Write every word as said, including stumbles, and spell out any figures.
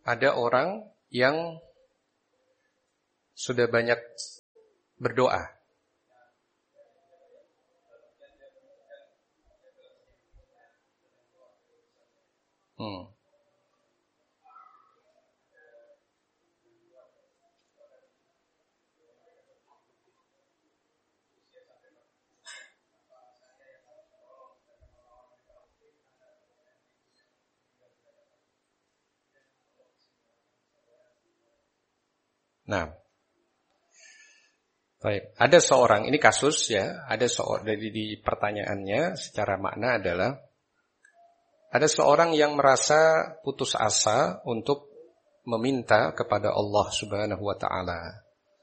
ada orang yang sudah banyak berdoa. Hmm. Nah, baik. Ada seorang, ini kasus ya, ada seorang dari di pertanyaannya secara makna adalah ada seorang yang merasa putus asa untuk meminta kepada Allah Subhanahu wa taala.